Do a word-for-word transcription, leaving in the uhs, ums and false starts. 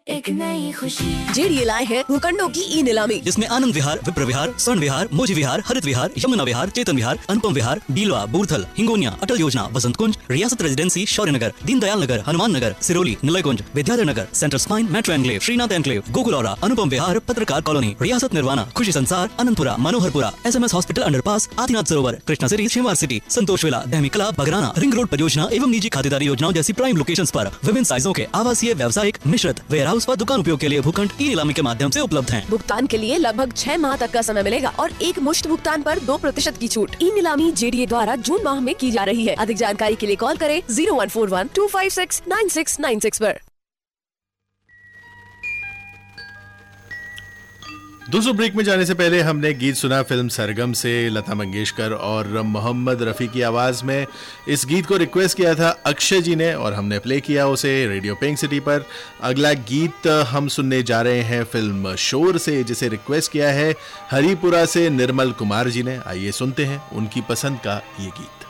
एक नई खुशी। जेडीए लाए हैं भूखंडों की ई नीलामी, जिसमें आनंद विहार, विप्र विहार, स्वर्ण विहार, मोजी विहार, हरित विहार, यमुना विहार, चेतन विहार, अनुपम विहार, बीलवा, बूर्थल, हिंगोनिया, अटल योजना, बसंत कुंज, रियासत रेजिडेंसी, शौर्य नगर, दीनदयाल नगर, हनुमान नगर, सिरोली, निलय कुंज, Vidyadhar Nagar, central spine, metro enclave, Srinath enclave, गोकुलौरा, अनुपम विहार, पत्रकार कॉलोनी, रियासत निर्वाणा, खुशी संसार, Ananthapura, Manoharpura, SMS hospital underpass, Adinath सरोवर, कृष्णा सिटी, शिमवार सिटी, संतोष विला, दहमी कला, बगराना, रिंग रोड परियोजना एवं निजी खातेदारी योजनाओं जैसी प्राइम लोकेशंस पर विभिन्न साइजों के आवासीय, व्यावसायिक, मिश्रित, वेयर हाउस व दुकान उपयोग के लिए भूखंड ई नीलामी के माध्यम से उपलब्ध हैं। भुगतान के लिए लगभग छह माह तक का समय मिलेगा और एक मुश्त भुगतान पर दो प्रतिशत की छूट। ई नीलामी जेडीए द्वारा जून माह में की जा रही है। अधिक जानकारी के लिए कॉल करें zero one four one two five six nine six nine six पर। दूसरे ब्रेक में जाने से पहले हमने गीत सुना फिल्म सरगम से लता मंगेशकर और मोहम्मद रफ़ी की आवाज़ में। इस गीत को रिक्वेस्ट किया था अक्षय जी ने और हमने प्ले किया उसे रेडियो पिंक सिटी पर। अगला गीत हम सुनने जा रहे हैं फिल्म शोर से, जिसे रिक्वेस्ट किया है हरिपुरा से निर्मल कुमार जी ने। आइए सुनते हैं उनकी पसंद का ये गीत।